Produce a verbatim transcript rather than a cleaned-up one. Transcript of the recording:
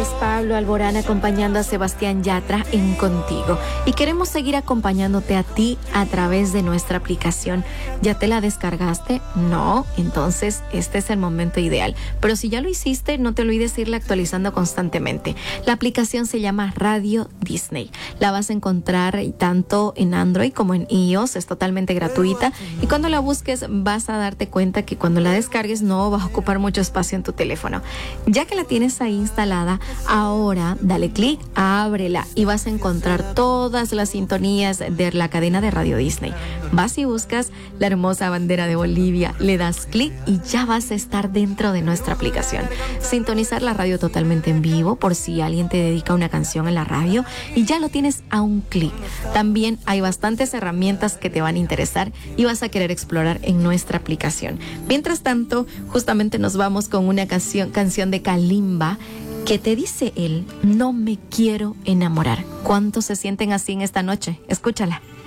es Pablo Alborán acompañando a Sebastián Yatra en Contigo. Y queremos seguir acompañándote a ti a través de nuestra aplicación. ¿Ya te la descargaste? No, entonces este es el momento ideal. Pero si ya lo hiciste, no te olvides irla actualizando constantemente. La aplicación se llama Radio Disney. La vas a encontrar tanto en Android como en iOS. Es totalmente gratuita. Y cuando la busques vas a darte cuenta que cuando la descargues no vas a ocupar mucho espacio en tu teléfono. Ya que la tienes ahí instalada, ahora dale clic, ábrela y vas a encontrar todas las sintonías de la cadena de Radio Disney. Vas y buscas la hermosa bandera de Bolivia, le das clic y ya vas a estar dentro de nuestra aplicación. Sintonizar la radio totalmente en vivo por si alguien te dedica una canción en la radio y ya lo tienes a un clic. También hay bastantes herramientas que te van a interesar y vas a querer explorar en nuestra aplicación. Mientras tanto, justamente nos vamos con una canción, canción de Kalimba, que te dice él: no me quiero enamorar. ¿Cuántos se sienten así en esta noche? Escúchala.